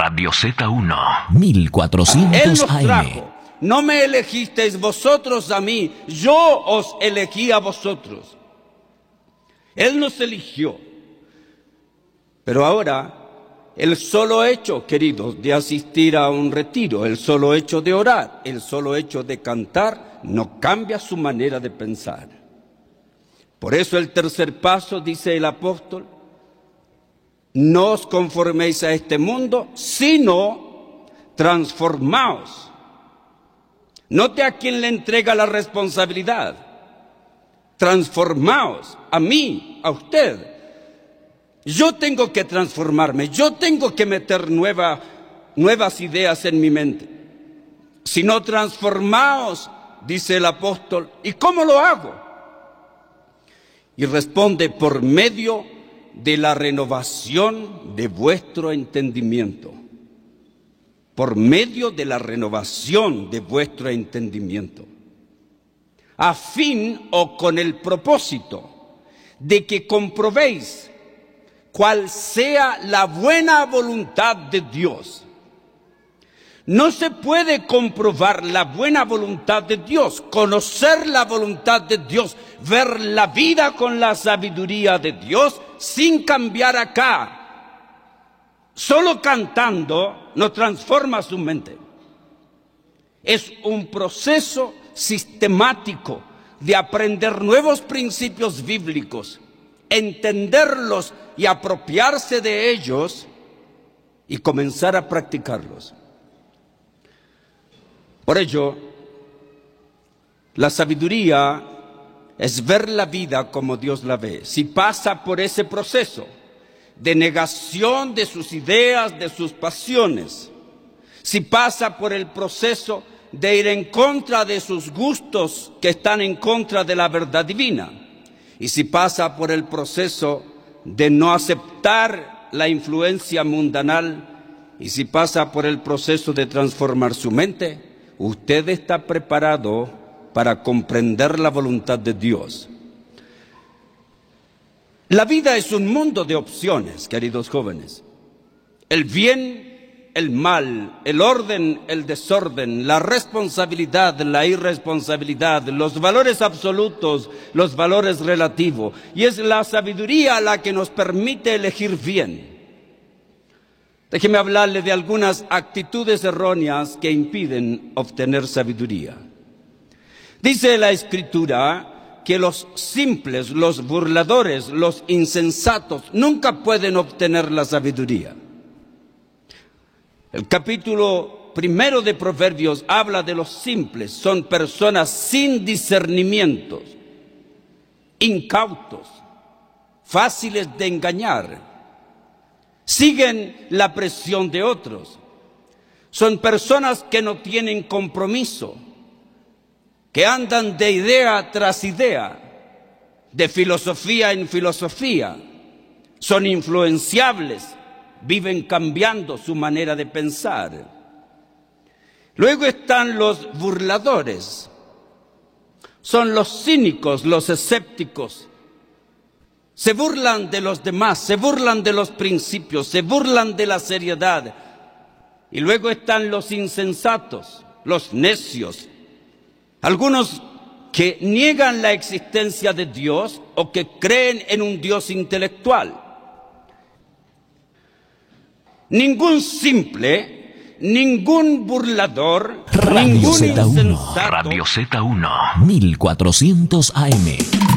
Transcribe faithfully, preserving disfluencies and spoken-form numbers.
Radio Z uno, mil cuatrocientos Él nos A M. trajo. No me elegisteis vosotros a mí, yo os elegí a vosotros. Él nos eligió. Pero ahora, el solo hecho, queridos, de asistir a un retiro, el solo hecho de orar, el solo hecho de cantar, no cambia su manera de pensar. Por eso el tercer paso, dice el apóstol, no os conforméis a este mundo, sino transformaos. Note a quién le entrega la responsabilidad. Transformaos, a mí, a usted. Yo tengo que transformarme, yo tengo que meter nueva, nuevas ideas en mi mente. Si no, transformaos, dice el apóstol. ¿Y cómo lo hago? Y responde, por medio de la renovación de vuestro entendimiento. Por medio de la renovación de vuestro entendimiento. A fin o con el propósito de que comprobéis cuál sea la buena voluntad de Dios. No se puede comprobar la buena voluntad de Dios, conocer la voluntad de Dios, ver la vida con la sabiduría de Dios sin cambiar acá. Solo cantando no transforma su mente. Es un proceso sistemático de aprender nuevos principios bíblicos, entenderlos y apropiarse de ellos y comenzar a practicarlos. Por ello, la sabiduría es ver la vida como Dios la ve. Si pasa por ese proceso de negación de sus ideas, de sus pasiones, si pasa por el proceso de ir en contra de sus gustos que están en contra de la verdad divina, y si pasa por el proceso de no aceptar la influencia mundanal, y si pasa por el proceso de transformar su mente, usted está preparado para comprender la voluntad de Dios. La vida es un mundo de opciones, queridos jóvenes. El bien, el mal, el orden, el desorden, la responsabilidad, la irresponsabilidad, los valores absolutos, los valores relativos. Y es la sabiduría la que nos permite elegir bien. Déjeme hablarle de algunas actitudes erróneas que impiden obtener sabiduría. Dice la Escritura que los simples, los burladores, los insensatos nunca pueden obtener la sabiduría. El capítulo primero de Proverbios habla de los simples. Son personas sin discernimientos, incautos, fáciles de engañar. Siguen la presión de otros. Son personas que no tienen compromiso, que andan de idea tras idea, de filosofía en filosofía. Son influenciables, viven cambiando su manera de pensar. Luego están los burladores. Son los cínicos, los escépticos. Se burlan de los demás, se burlan de los principios, se burlan de la seriedad. Y luego están los insensatos, los necios. Algunos que niegan la existencia de Dios o que creen en un Dios intelectual. Ningún simple, ningún burlador, Radio ningún Z uno. insensato Radio Z uno. mil cuatrocientos A M.